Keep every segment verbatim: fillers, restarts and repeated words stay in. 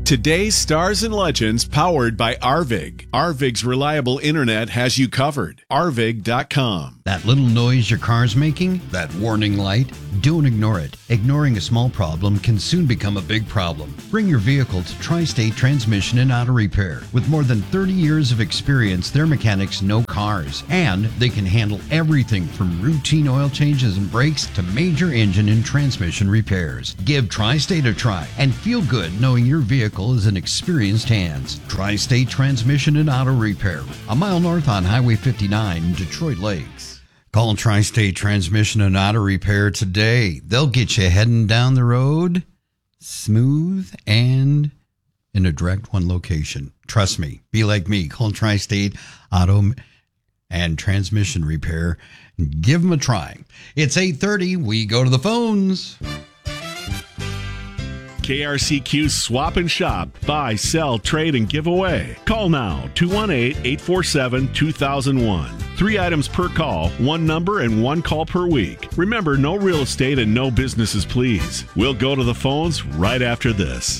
Today's stars and legends powered by Arvig. Arvig's reliable internet has you covered. Arvig dot com. That little noise your car's making? That warning light? Don't ignore it. Ignoring a small problem can soon become a big problem. Bring your vehicle to Tri-State Transmission and Auto Repair. With more than thirty years of experience, their mechanics know cars, and they can handle everything from routine oil changes and brakes to major engine and transmission repairs. Give Tri-State a try and feel good knowing your vehicle is in experienced hands. Tri-State Transmission and Auto Repair, a mile north on Highway fifty-nine in Detroit Lakes. Call Tri-State Transmission and Auto Repair today. They'll get you heading down the road smooth and in a direct one location. Trust me, be like me. Call Tri-State Auto and Transmission Repair. Give them a try. It's eight thirty. We go to the phones. K R C Q Swap and Shop. Buy, sell, trade, and give away. Call now, two one eight, eight four seven, two thousand one. Three items per call, one number, and one call per week. Remember, no real estate and no businesses, please. We'll go to the phones right after this.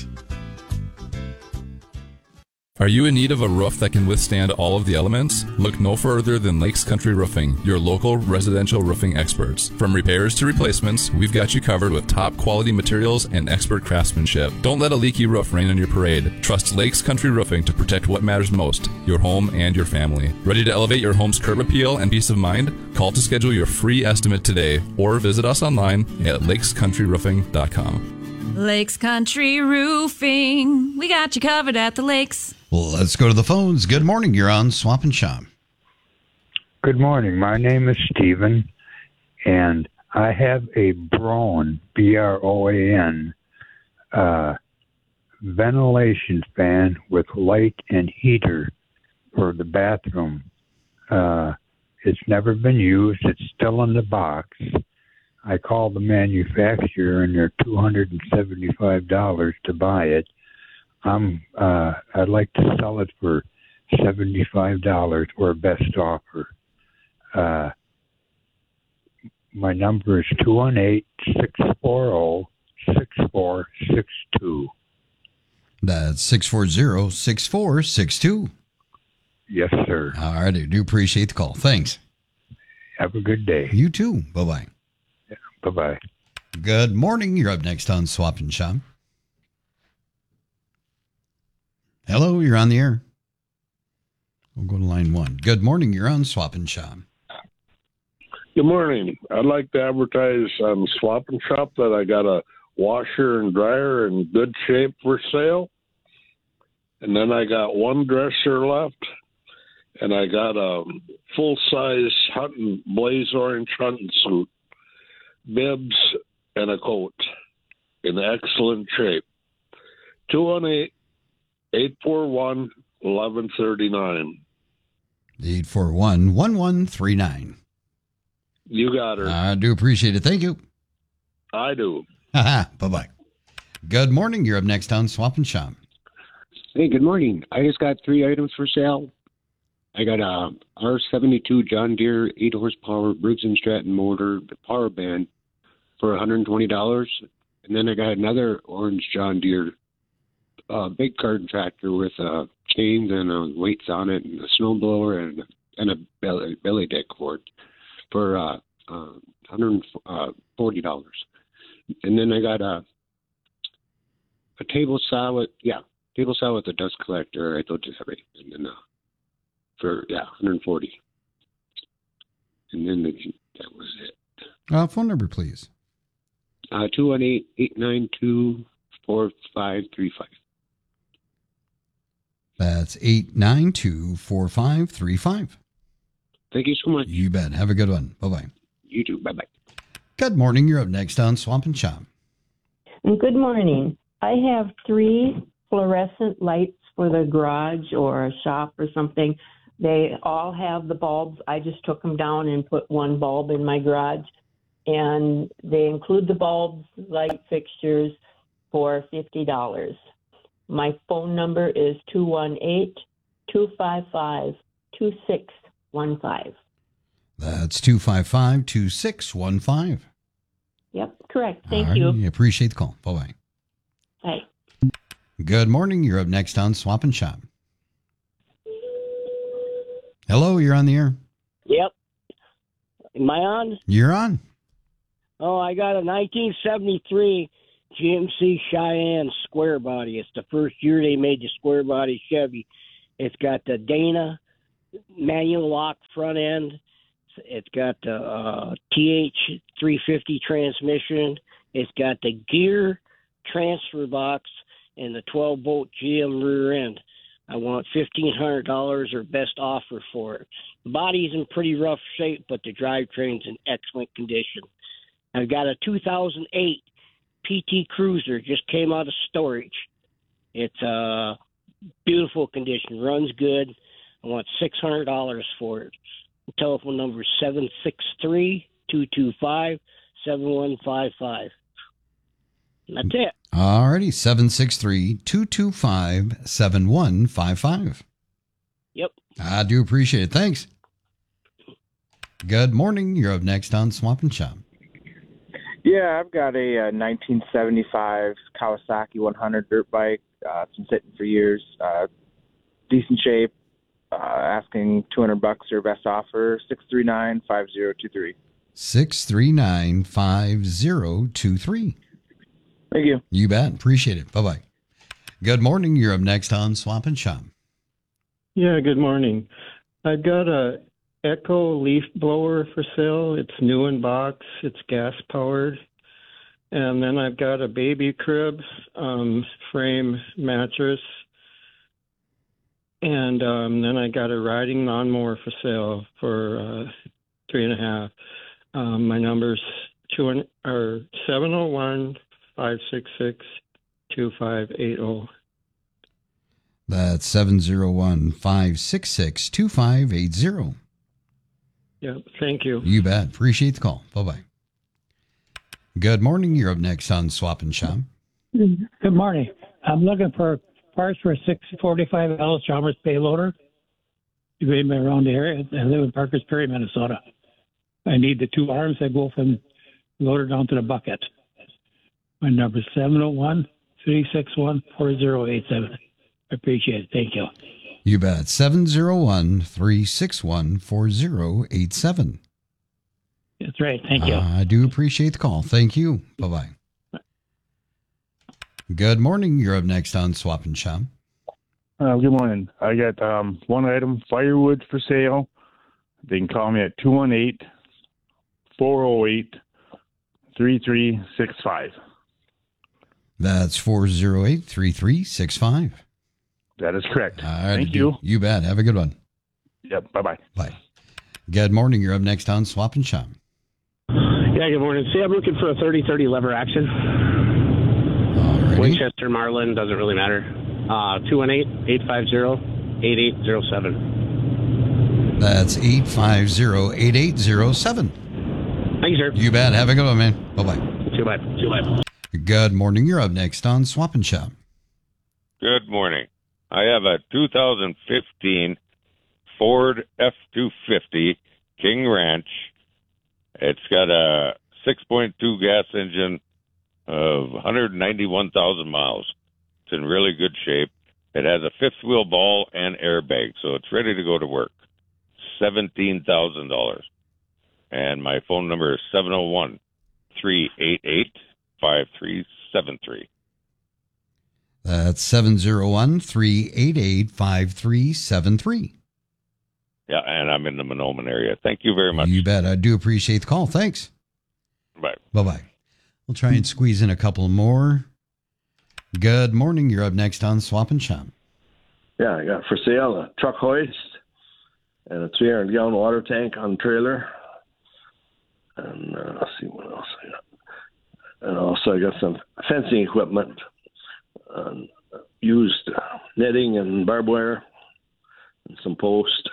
Are you in need of a roof that can withstand all of the elements? Look no further than Lakes Country Roofing, your local residential roofing experts. From repairs to replacements, we've got you covered with top quality materials and expert craftsmanship. Don't let a leaky roof rain on your parade. Trust Lakes Country Roofing to protect what matters most, your home and your family. Ready to elevate your home's curb appeal and peace of mind? Call to schedule your free estimate today or visit us online at lakes country roofing dot com. Lakes Country Roofing. We got you covered at the lakes. Well, let's go to the phones. Good morning. You're on Swap and Shop. Good morning. My name is Stephen, and I have a Broan, B R O A N, uh, ventilation fan with light and heater for the bathroom. Uh, it's never been used. It's still in the box. I called the manufacturer, and they're two hundred seventy-five dollars to buy it. I'm, uh, I'd like to sell it for seventy-five dollars or best offer. Uh, my number is two one eight, six four zero, six four six two. That's six four zero, six four six two. Yes, sir. All right. I do appreciate the call. Thanks. Have a good day. You too. Bye-bye. Yeah, bye-bye. Good morning. You're up next on Swap and Shop. Hello, you're on the air. We'll go to line one. Good morning. You're on Swap and Shop. Good morning. I'd like to advertise on Swap and Shop that I got a washer and dryer in good shape for sale. And then I got one dresser left. And I got a full-size hunting, blaze orange hunting suit, bibs, and a coat in excellent shape. two one eight, eight four one, one one three nine. eight four one, one one three nine. You got her. I do appreciate it. Thank you. I do. Bye-bye. Good morning. You're up next on Swap and Shop. Hey, good morning. I just got three items for sale. I got a R seventy-two John Deere eight horsepower Briggs and Stratton motor, the power band, for one hundred twenty dollars. And then I got another orange John Deere uh, big garden tractor with uh, chains and uh, weights on it, and a snowblower and and a belly, belly deck for it for uh, uh, one hundred forty dollars. And then I got a a table saw with yeah table saw with a dust collector. I told you that right. And then uh, for yeah one hundred forty. And then the, that was it. Uh, phone number, please. Uh, two one eight, eight nine two, four five three five. That's eight nine two, four five three five. Thank you so much. You bet. Have a good one. Bye-bye. You too. Bye-bye. Good morning. You're up next on Swamp and Shop. Good morning. I have three fluorescent lights for the garage or a shop or something. They all have the bulbs. I just took them down and put one bulb in my garage. And they include the bulbs, light fixtures for fifty dollars. My phone number is two one eight, two five five, two six one five. That's two five five, two six one five. Yep, correct. Thank All right. you. Appreciate the call. Bye-bye. Bye. Good morning. You're up next on Swap and Shop. Hello, you're on the air. Yep. Am I on? You're on. Oh, I got a nineteen seventy-three G M C Cheyenne square body. It's the first year they made the square body Chevy. It's got the Dana manual lock front end. It's got the uh, T H three fifty transmission. It's got the gear transfer box and the twelve volt G M rear end. I want fifteen hundred dollars or best offer for it. The body's in pretty rough shape, but the drivetrain's in excellent condition. I've got a two thousand eight P T Cruiser, just came out of storage. It's a beautiful condition, runs good. I want six hundred dollars for it. The telephone number is seven six three, two two five, seven one five five. That's it. All righty, seven six three, two two five, seven one five five. Yep. I do appreciate it. Thanks. Good morning. You're up next on Swap and Shop. Yeah, I've got a uh, nineteen seventy-five Kawasaki one hundred dirt bike. Uh, it's been sitting for years. Uh, decent shape. Uh, asking two hundred bucks or best offer. six three nine, five zero two three. six three nine, five zero two three. Thank you. You bet. Appreciate it. Bye-bye. Good morning. You're up next on Swap and Shop. Yeah, good morning. I've got a Echo leaf blower for sale. It's new in box. It's gas powered. And then I've got a baby crib um, frame mattress. And um, then I got a riding lawnmower for sale for uh, three and a half. Um, my number's two or seven oh one, five six six, two five eight oh. That's seven oh one, five six six, two five eight zero. Yeah, thank you. You bet. Appreciate the call. Bye-bye. Good morning. You're up next on Swap and Shop. Good morning. I'm looking for parts for a six forty-five L Chalmers payloader. You made me around the area. I live in Parkers Perry, Minnesota. I need the two arms that go from loader down to the bucket. My number is seven oh one, three six one, four oh eight seven. I appreciate it. Thank you. You bet. seven oh one, three six one, four oh eight seven. That's right. Thank you. Uh, I do appreciate the call. Thank you. Bye-bye. Good morning. You're up next on Swap and Shop. Uh, good morning. I got um, one item, firewood for sale. They can call me at two one eight, four oh eight, three three six five. That's four oh eight, three three six five. That is correct. All right, Thank you. You bet. Have a good one. Yep. Bye-bye. Bye. Good morning. You're up next on Swap and Shop. Yeah, good morning. See, I'm looking for a thirty thirty lever action. Alrighty. Winchester, Marlin, doesn't really matter. Uh, two one eight, eight five zero, eight eight zero seven. That's eight five zero, eight eight zero seven. Thank you, sir. You bet. Have a good one, man. Bye-bye. Too bad. Too bad. Good morning. You're up next on Swap and Shop. Good morning. I have a two thousand fifteen Ford F two fifty King Ranch. It's got a six point two gas engine of one hundred ninety-one thousand miles. It's in really good shape. It has a fifth wheel ball and airbag, so it's ready to go to work. seventeen thousand dollars. And my phone number is seven oh one, three eight eight, five three seven three. That's seven oh one, three eight eight, five three seven three. Yeah, and I'm in the Monoman area. Thank you very much. You bet. I do appreciate the call. Thanks. Bye. Bye-bye. We'll try and squeeze in a couple more. Good morning. You're up next on Swap and Shop. Yeah, I got for sale a truck hoist and a three hundred gallon water tank on trailer. And uh, let's see what else I got. And also I got some fencing equipment, uh, used netting and barbed wire, and some posts.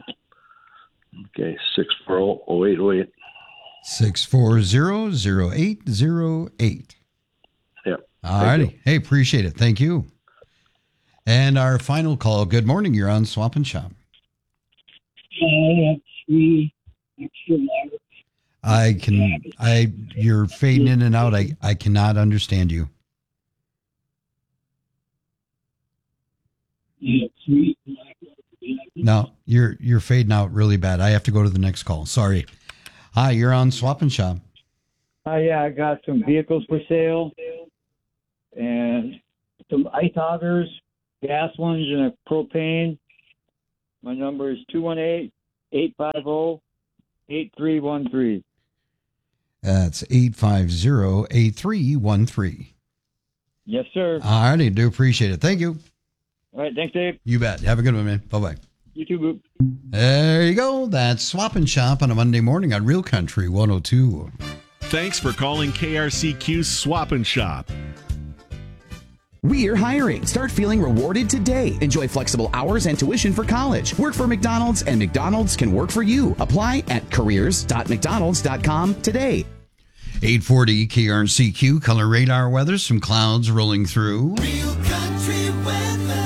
Okay, six four zero, zero eight zero eight. six four zero, zero eight zero eight. Yep. All righty. Hey, appreciate it. Thank you. And our final call. Good morning. You're on Swap and Shop. I can, I, you're fading in and out. I, I cannot understand you. No, you're you're fading out really bad. I have to go to the next call. Sorry. Hi, you're on Swap and Shop. Uh, yeah, I got some vehicles for sale and some ice augers, gas ones, and a propane. My number is two one eight, eight five zero, eight three one three. That's eight five zero, eight three one three. Yes, sir. All right, I do appreciate it. Thank you. All right, thanks, Dave. You bet. Have a good one, man. Bye-bye. You too, Boop. There you go. That's Swap and Shop on a Monday morning on Real Country one oh two. Thanks for calling K R C Q's Swap and Shop. We're hiring. Start feeling rewarded today. Enjoy flexible hours and tuition for college. Work for McDonald's, and McDonald's can work for you. Apply at careers dot mcdonalds dot com today. eight forty K R C Q color radar weather. Some clouds rolling through. Real country weather.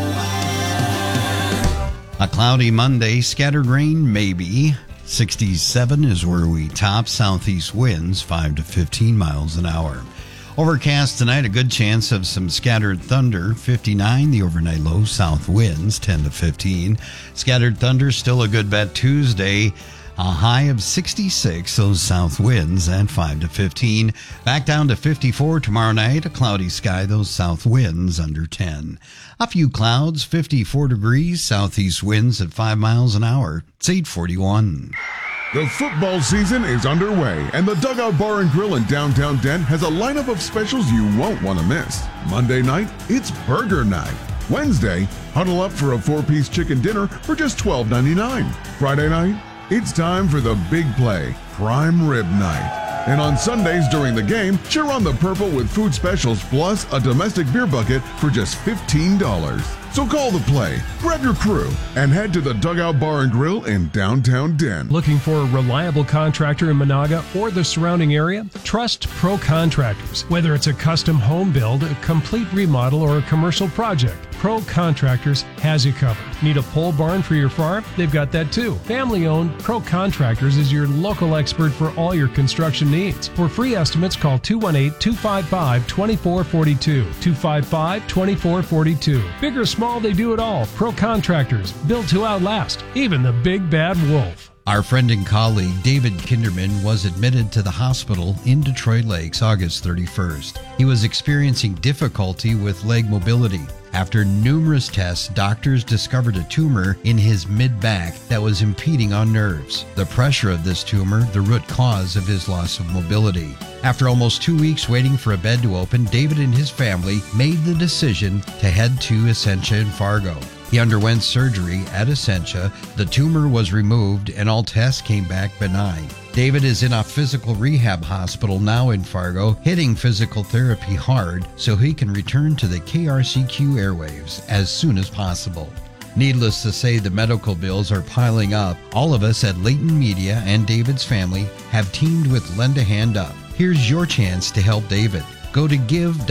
A cloudy Monday, scattered rain maybe. sixty-seven is where we top. Southeast winds five to fifteen miles an hour. Overcast tonight, a good chance of some scattered thunder. fifty-nine, the overnight low. South winds ten to fifteen. Scattered thunder, still a good bet Tuesday. A high of sixty-six, those south winds at five to fifteen. Back down to fifty-four tomorrow night. A cloudy sky, those south winds under ten. A few clouds, fifty-four degrees. Southeast winds at five miles an hour. It's eight forty-one. The football season is underway, and the Dugout Bar and Grill in downtown Denton has a lineup of specials you won't want to miss. Monday night, it's burger night. Wednesday, huddle up for a four-piece chicken dinner for just twelve ninety-nine. Friday night, it's time for the big play, prime rib night. And on Sundays during the game, cheer on the purple with food specials plus a domestic beer bucket for just fifteen dollars. So call the play, grab your crew, and head to the Dugout Bar and Grill in downtown Denton. Looking for a reliable contractor in Monaga or the surrounding area? Trust Pro Contractors. Whether it's a custom home build, a complete remodel, or a commercial project, Pro Contractors has you covered. Need a pole barn for your farm? They've got that too. Family owned, Pro Contractors is your local expert for all your construction needs. For free estimates, call two one eight, two five five, two four four two. two five five, two four four two. Big or small, they do it all. Pro Contractors, built to outlast even the big bad wolf. Our friend and colleague David Kinderman was admitted to the hospital in Detroit Lakes August thirty-first. He was experiencing difficulty with leg mobility. After numerous tests, doctors discovered a tumor in his mid-back that was impeding on nerves. The pressure of this tumor, the root cause of his loss of mobility. After almost two weeks waiting for a bed to open, David and his family made the decision to head to Essentia in Fargo. He underwent surgery at Essentia, the tumor was removed, and all tests came back benign. David is in a physical rehab hospital now in Fargo, hitting physical therapy hard so he can return to the K R C Q airwaves as soon as possible. Needless to say, the medical bills are piling up. All of us at Leighton Media and David's family have teamed with Lend a Hand Up. Here's your chance to help David. Go to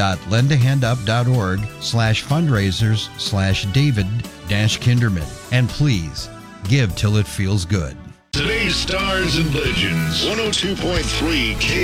give.lendahandup.org slash fundraisers slash David dash Kinderman. And please, give till it feels good. Today's Stars and Legends, one oh two point three K